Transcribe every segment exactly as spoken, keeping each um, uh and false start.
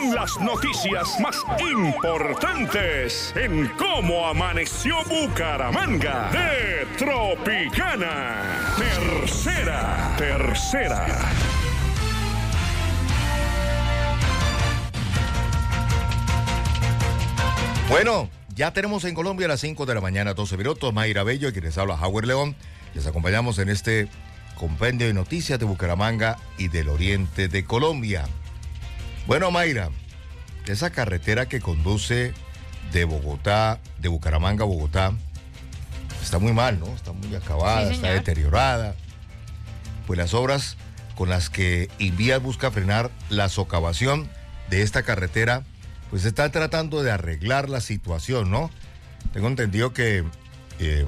son las noticias más importantes en Cómo Amaneció Bucaramanga de Tropicana. Tercera, tercera. Bueno, ya tenemos en Colombia a las cinco de la mañana, doce minutos. Mayra Bello, y quienes habla Howard León. Les acompañamos en este compendio de noticias de Bucaramanga y del oriente de Colombia. Bueno, Mayra, esa carretera que conduce de Bogotá, de Bucaramanga a Bogotá, está muy mal, ¿no? Está muy acabada, sí, está deteriorada. Pues las obras con las que Invías busca frenar la socavación de esta carretera, pues están tratando de arreglar la situación, ¿no? Tengo entendido que eh,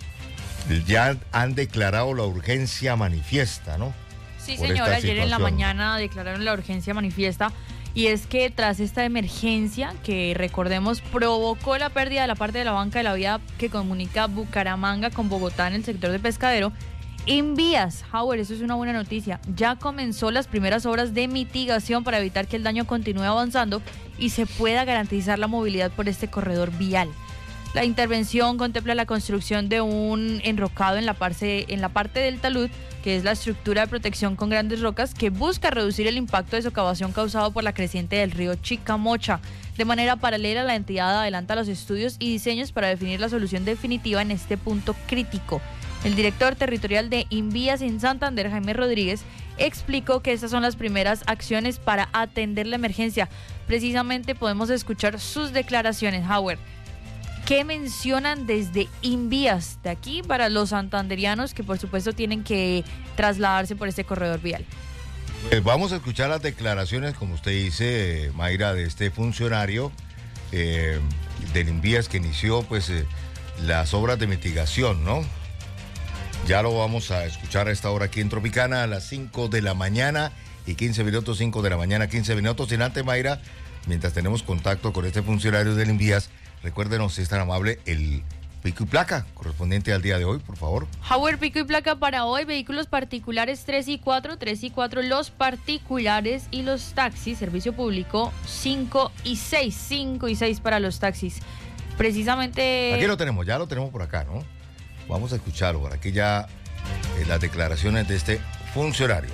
ya han declarado la urgencia manifiesta, ¿no? Sí, señor, ayer en la mañana declararon la urgencia manifiesta, y es que tras esta emergencia, que recordemos provocó la pérdida de la parte de la banca de la vía que comunica Bucaramanga con Bogotá en el sector de Pescadero, Invías, Howard, eso es una buena noticia, ya comenzó las primeras obras de mitigación para evitar que el daño continúe avanzando y se pueda garantizar la movilidad por este corredor vial. La intervención contempla la construcción de un enrocado en la parte, en la parte del talud, que es la estructura de protección con grandes rocas que busca reducir el impacto de socavación causado por la creciente del río Chicamocha. De manera paralela, la entidad adelanta los estudios y diseños para definir la solución definitiva en este punto crítico. El director territorial de Invías en Santander, Jaime Rodríguez, explicó que estas son las primeras acciones para atender la emergencia. Precisamente podemos escuchar sus declaraciones, Howard. ¿Qué mencionan desde Invías de aquí para los santanderianos que por supuesto tienen que trasladarse por este corredor vial? Eh, vamos a escuchar las declaraciones, como usted dice, Mayra, de este funcionario eh, del Invías que inició pues eh, las obras de mitigación, ¿no? Ya lo vamos a escuchar a esta hora aquí en Tropicana a las cinco de la mañana y quince minutos, cinco de la mañana, quince minutos. Sin antes, Mayra, mientras tenemos contacto con este funcionario del Invías, recuérdenos, si es tan amable, el pico y placa correspondiente al día de hoy, por favor. Howard, pico y placa para hoy: vehículos particulares tres y cuatro, tres y cuatro los particulares, y los taxis, servicio público cinco y seis, cinco y seis para los taxis. Precisamente... Aquí lo tenemos, ya lo tenemos por acá, ¿no? Vamos a escucharlo, por aquí ya eh, las declaraciones de este funcionario.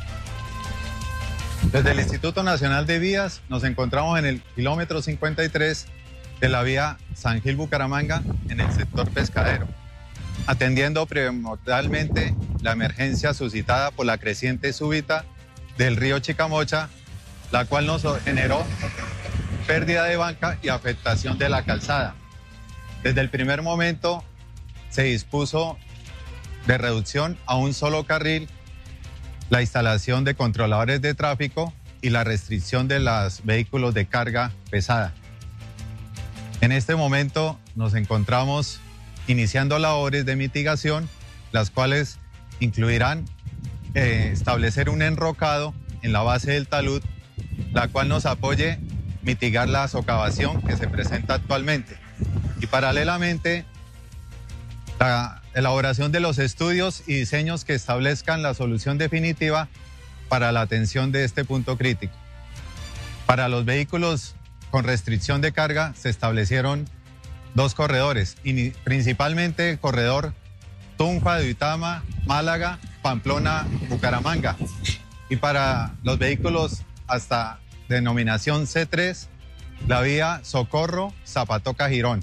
Desde el Instituto Nacional de Vías nos encontramos en el kilómetro cincuenta y tres de la vía San Gil Bucaramanga en el sector Pescadero, atendiendo primordialmente la emergencia suscitada por la creciente súbita del río Chicamocha, la cual nos generó pérdida de banca y afectación de la calzada. Desde el primer momento se dispuso de reducción a un solo carril, la instalación de controladores de tráfico y la restricción de los vehículos de carga pesada. En este momento nos encontramos iniciando labores de mitigación, las cuales incluirán eh, establecer un enrocado en la base del talud, la cual nos apoye mitigar la socavación que se presenta actualmente. Y paralelamente, la elaboración de los estudios y diseños que establezcan la solución definitiva para la atención de este punto crítico. Para los vehículos con restricción de carga se establecieron dos corredores, y principalmente el corredor Tunja, Duitama, Málaga, Pamplona, Bucaramanga. Y para los vehículos hasta denominación C tres, la vía Socorro, Zapatoca, Girón.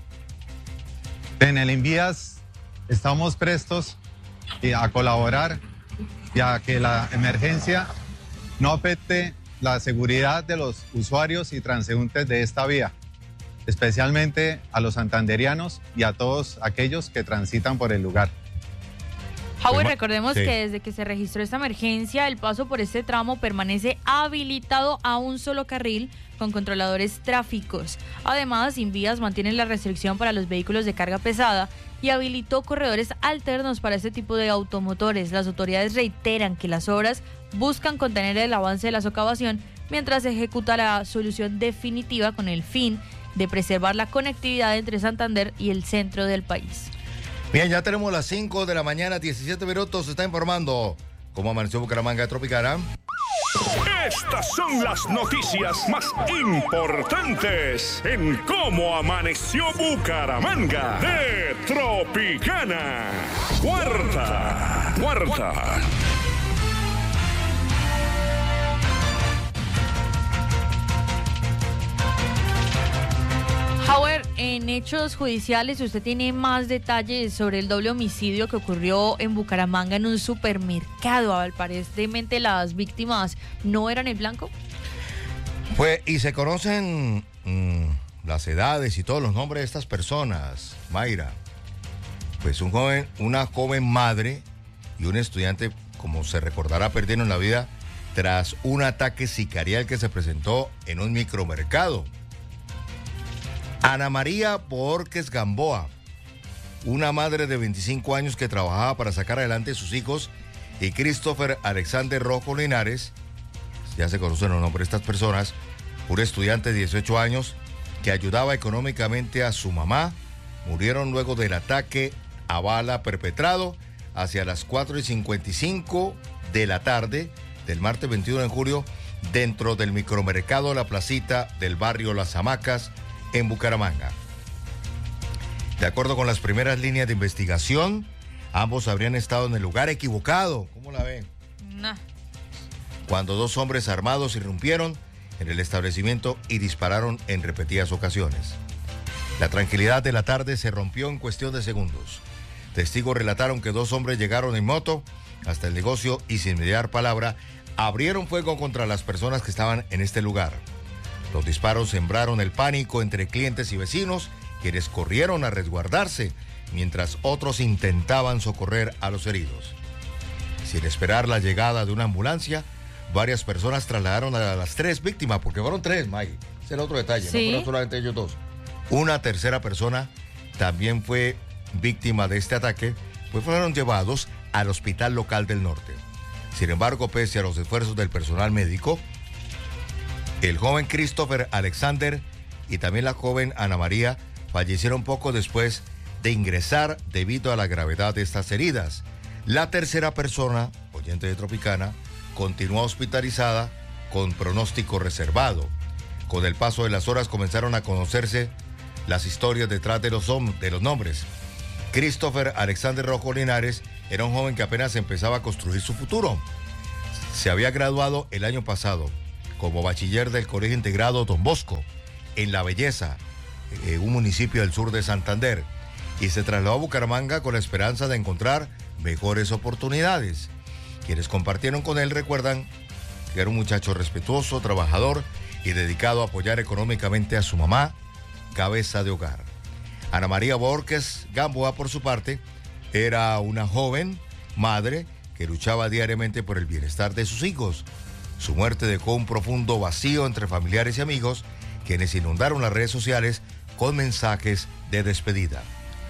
En el Invías estamos prestos a colaborar y a que la emergencia no afecte la seguridad de los usuarios y transeúntes de esta vía, especialmente a los santanderianos y a todos aquellos que transitan por el lugar. Howard, recordemos sí. que desde que se registró esta emergencia, el paso por este tramo permanece habilitado a un solo carril con controladores tráficos. Además, Invías mantiene la restricción para los vehículos de carga pesada y habilitó corredores alternos para este tipo de automotores. Las autoridades reiteran que las obras buscan contener el avance de la socavación mientras se ejecuta la solución definitiva con el fin de preservar la conectividad entre Santander y el centro del país. Bien, ya tenemos las cinco de la mañana, diecisiete minutos. Se está informando cómo amaneció Bucaramanga Tropicana. Estas son las noticias más importantes en Cómo Amaneció Bucaramanga de Tropicana. Cuarta, cuarta. Howard, en hechos judiciales, usted tiene más detalles sobre el doble homicidio que ocurrió en Bucaramanga en un supermercado. Aparentemente las víctimas no eran el blanco. Pues, y se conocen mmm, las edades y todos los nombres de estas personas, Mayra. Pues un joven, una joven madre y un estudiante, como se recordará, perdieron la vida tras un ataque sicarial que se presentó en un micromercado. Ana María Borges Gamboa, una madre de veinticinco años que trabajaba para sacar adelante a sus hijos, y Christopher Alexander Rojo Linares, ya se conocen los nombres de estas personas, un estudiante de dieciocho años que ayudaba económicamente a su mamá, murieron luego del ataque a bala perpetrado hacia las cuatro y cincuenta y cinco de la tarde del martes veintiuno de julio dentro del micromercado La Placita del barrio Las Hamacas, en Bucaramanga. De acuerdo con las primeras líneas de investigación, ambos habrían estado en el lugar equivocado. ¿Cómo la ven? Nah. Cuando dos hombres armados irrumpieron en el establecimiento y dispararon en repetidas ocasiones. La tranquilidad de la tarde se rompió en cuestión de segundos. Testigos relataron que dos hombres llegaron en moto hasta el negocio y sin mediar palabra abrieron fuego contra las personas que estaban en este lugar. Los disparos sembraron el pánico entre clientes y vecinos, quienes corrieron a resguardarse, mientras otros intentaban socorrer a los heridos. Sin esperar la llegada de una ambulancia, varias personas trasladaron a las tres víctimas, porque fueron tres, Maggie. Ese es el otro detalle, ¿Sí? No fueron solamente ellos dos. Una tercera persona también fue víctima de este ataque, pues fueron llevados al hospital local del norte. Sin embargo, pese a los esfuerzos del personal médico, el joven Christopher Alexander y también la joven Ana María fallecieron poco después de ingresar debido a la gravedad de estas heridas. La tercera persona, oyente de Tropicana, continuó hospitalizada con pronóstico reservado. Con el paso de las horas comenzaron a conocerse las historias detrás de los, de los nombres. Christopher Alexander Rojo Linares era un joven que apenas empezaba a construir su futuro. Se había graduado el año pasado como bachiller del Colegio Integrado Don Bosco, en La Belleza, eh, un municipio del sur de Santander, y se trasladó a Bucaramanga con la esperanza de encontrar mejores oportunidades. Quienes compartieron con él recuerdan que era un muchacho respetuoso, trabajador y dedicado a apoyar económicamente a su mamá, cabeza de hogar. Ana María Borges Gamboa, por su parte, era una joven madre que luchaba diariamente por el bienestar de sus hijos. Su muerte dejó un profundo vacío entre familiares y amigos, quienes inundaron las redes sociales con mensajes de despedida.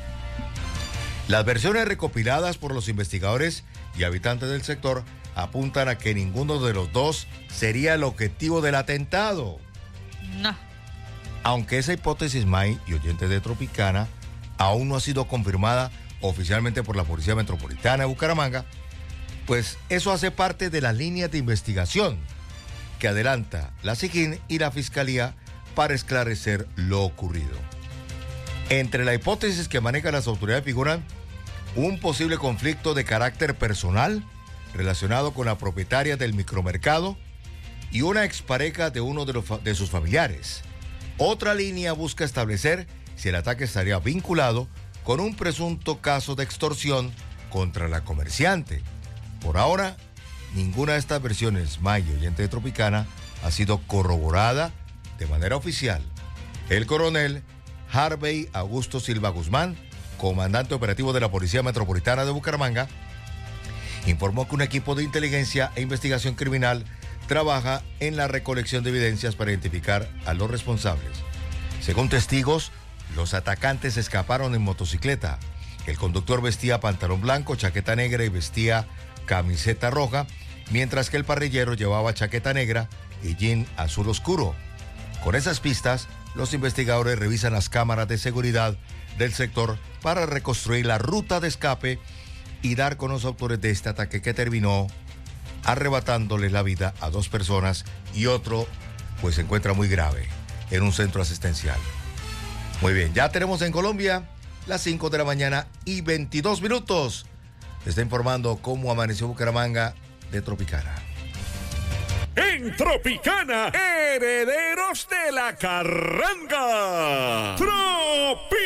Las versiones recopiladas por los investigadores y habitantes del sector apuntan a que ninguno de los dos sería el objetivo del atentado. No. Aunque esa hipótesis, May y oyentes de Tropicana, aún no ha sido confirmada oficialmente por la Policía Metropolitana de Bucaramanga, pues eso hace parte de las líneas de investigación que adelanta la SIGIN y la Fiscalía para esclarecer lo ocurrido. Entre la hipótesis que manejan las autoridades figuran un posible conflicto de carácter personal relacionado con la propietaria del micromercado y una expareja de uno de, los, de sus familiares. Otra línea busca establecer si el ataque estaría vinculado con un presunto caso de extorsión contra la comerciante. Por ahora, ninguna de estas versiones, Mayo, oyente de Tropicana, ha sido corroborada de manera oficial. El coronel Harvey Augusto Silva Guzmán, comandante operativo de la Policía Metropolitana de Bucaramanga, informó que un equipo de inteligencia e investigación criminal trabaja en la recolección de evidencias para identificar a los responsables. Según testigos, los atacantes escaparon en motocicleta. El conductor vestía pantalón blanco, chaqueta negra y vestía camiseta roja, mientras que el parrillero llevaba chaqueta negra y jean azul oscuro. Con esas pistas, los investigadores revisan las cámaras de seguridad del sector para reconstruir la ruta de escape y dar con los autores de este ataque que terminó arrebatándole la vida a dos personas y otro pues se encuentra muy grave en un centro asistencial. Muy bien, ya tenemos en Colombia las cinco de la mañana y veintidós minutos. Está informando cómo amaneció Bucaramanga de Tropicana. En Tropicana, herederos de la carranga. Tropi